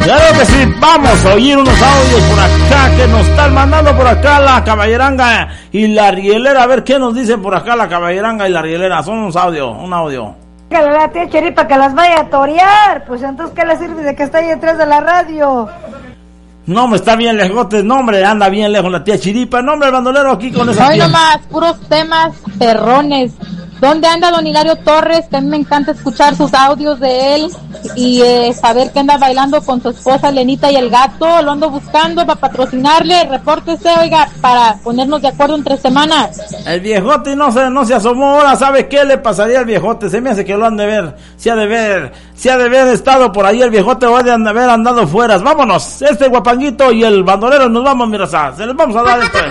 Claro que sí, vamos a oír unos audios por acá que nos están mandando por acá la caballeranga y la rielera. A ver qué nos dicen por acá la caballeranga y la rielera. Son un audio. Dígale a la tía Chiripa que las vaya a torear. Pues entonces, ¿qué le sirve de que está ahí detrás de la radio? No, me está bien lejotes, no, hombre, anda bien lejos la tía Chiripa. No, hombre, el bandolero aquí con esa Hoy tía. nomás, puros temas perrones. ¿Dónde anda don Hilario Torres? Que a mí me encanta escuchar sus audios de él y saber que anda bailando con su esposa Lenita y el gato. Lo ando buscando para patrocinarle. Repórtese, oiga, para ponernos de acuerdo entre semanas. El viejote no se asomó. Ahora, ¿sabe qué le pasaría al viejote? Se me hace que lo han de ver. Si ha de haber estado por ahí el viejote o ha de haber andado fuera. Vámonos, este guapanguito y el bandolero nos vamos, mira, se les vamos a dar esto.